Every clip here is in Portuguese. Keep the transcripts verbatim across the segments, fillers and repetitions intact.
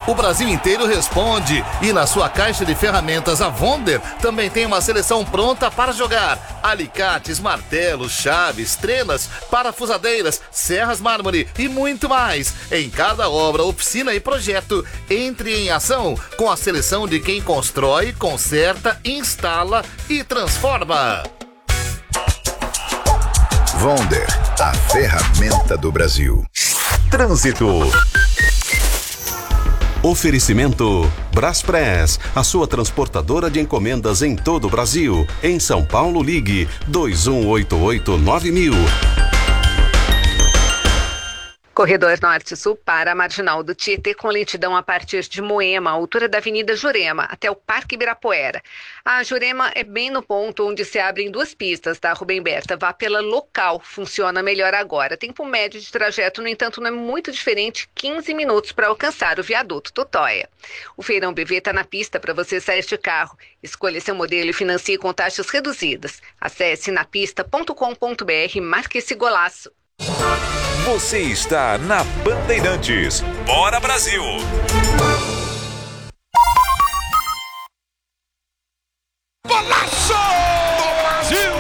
o Brasil inteiro responde. E na sua caixa de ferramentas, a Wonder também tem uma seleção pronta para jogar. Alicates, martelos, chaves, trenas, parafusadeiras, serras mármore e muito mais. Em cada obra, oficina e projeto, entre em ação com a seleção de quem constrói, conserta, instala e transforma. Wonder, a ferramenta do Brasil. Trânsito. Oferecimento Braspress, a sua transportadora de encomendas em todo o Brasil. Em São Paulo, ligue dois um oito oito nove mil. Corredor Norte-Sul para a Marginal do Tietê com lentidão a partir de Moema, altura da Avenida Jurema, até o Parque Ibirapuera. A Jurema é bem no ponto onde se abrem duas pistas, tá, Rubem Berta? Vá pela local, funciona melhor agora. Tempo médio de trajeto, no entanto, não é muito diferente, quinze minutos para alcançar o viaduto Tutóia. O Feirão B V está na pista para você sair de carro. Escolha seu modelo e financie com taxas reduzidas. Acesse napista ponto com ponto br e marque esse golaço. Você está na Bandeirantes. Bora, Brasil! Golaço! Do Brasil!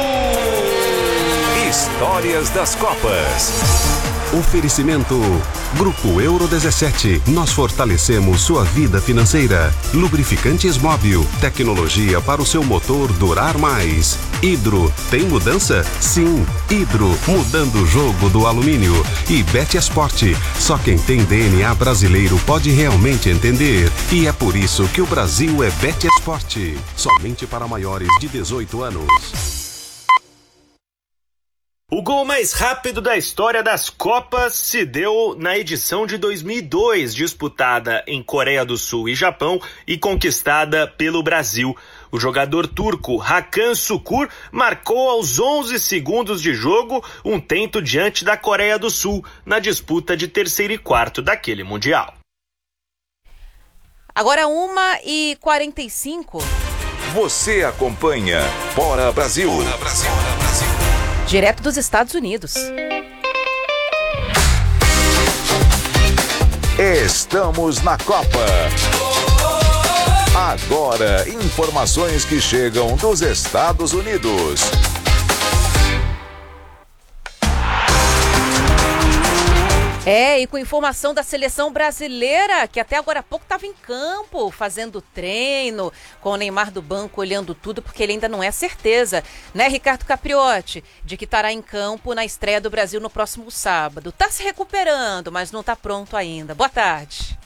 Histórias das Copas. Oferecimento Grupo Euro dezessete. Nós fortalecemos sua vida financeira. Lubrificantes Móbil. Tecnologia para o seu motor durar mais. Hidro. Tem mudança? Sim. Hidro. Mudando o jogo do alumínio. E Bet Esporte. Só quem tem D N A brasileiro pode realmente entender. E é por isso que o Brasil é Bet Esporte. Somente para maiores de dezoito anos. O gol mais rápido da história das Copas se deu na edição de dois mil e dois, disputada em Coreia do Sul e Japão e conquistada pelo Brasil. O jogador turco Hakan Şükür marcou aos onze segundos de jogo um tento diante da Coreia do Sul na disputa de terceiro e quarto daquele Mundial. Agora uma e quarenta e cinco. Você acompanha Bora Brasil. Bora Brasil. Bora Brasil. Direto dos Estados Unidos. Estamos na Copa. Agora, informações que chegam dos Estados Unidos. É, e com informação da seleção brasileira, que até agora há pouco estava em campo, fazendo treino, com o Neymar do banco olhando tudo, porque ele ainda não é certeza, né, Ricardo Capriotti, de que estará em campo na estreia do Brasil no próximo sábado. Está se recuperando, mas não está pronto ainda. Boa tarde.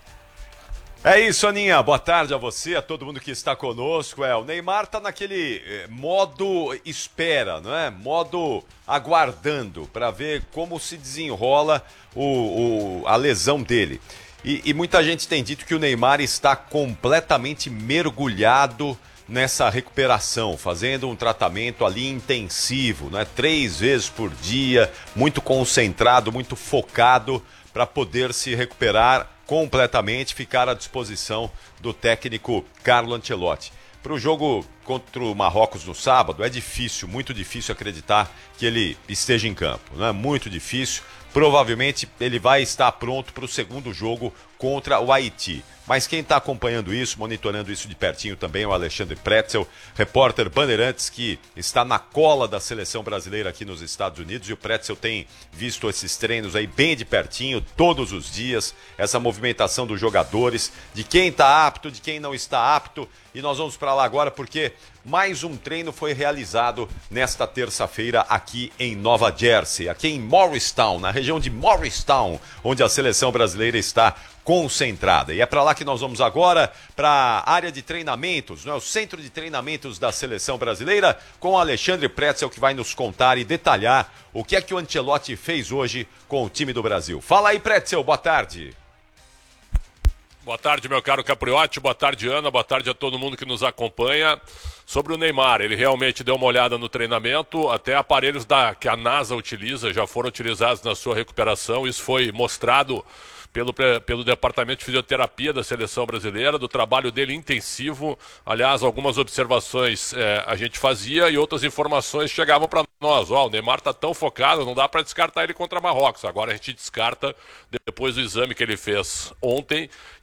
É isso, Aninha. Boa tarde a você, a todo mundo que está conosco. É, o Neymar tá naquele eh, modo espera, não é? Modo aguardando para ver como se desenrola o, o, a lesão dele. E, e muita gente tem dito que o Neymar está completamente mergulhado nessa recuperação, fazendo um tratamento ali intensivo, né? Três vezes por dia, muito concentrado, muito focado para poder se recuperar completamente, ficar à disposição do técnico Carlo Ancelotti. Para o jogo contra o Marrocos no sábado, é difícil, muito difícil acreditar que ele esteja em campo, não é? Muito difícil. Provavelmente ele vai estar pronto para o segundo jogo contra o Haiti. Mas quem está acompanhando isso, monitorando isso de pertinho também é o Alexandre Pretzel, repórter Bandeirantes, que está na cola da seleção brasileira aqui nos Estados Unidos. E o Pretzel tem visto esses treinos aí bem de pertinho, todos os dias, essa movimentação dos jogadores, de quem está apto, de quem não está apto. E nós vamos para lá agora porque mais um treino foi realizado nesta terça-feira aqui em Nova Jersey, aqui em Morristown, na região de Morristown, onde a seleção brasileira está concentrada. E é para lá que nós vamos agora, para a área de treinamentos, não é? O centro de treinamentos da seleção brasileira, com o Alexandre Pretzel, que vai nos contar e detalhar o que é que o Ancelotti fez hoje com o time do Brasil. Fala aí, Pretzel, boa tarde. Boa tarde, meu caro Capriotti, boa tarde, Ana, boa tarde a todo mundo que nos acompanha. Sobre o Neymar, ele realmente deu uma olhada no treinamento, até aparelhos da, que a NASA utiliza já foram utilizados na sua recuperação, isso foi mostrado Pelo, pelo Departamento de Fisioterapia da Seleção Brasileira, do trabalho dele intensivo. Aliás, algumas observações é, a gente fazia e outras informações chegavam para nós. Ó, o Neymar está tão focado, não dá para descartar ele contra Marrocos. Agora a gente descarta depois do exame que ele fez ontem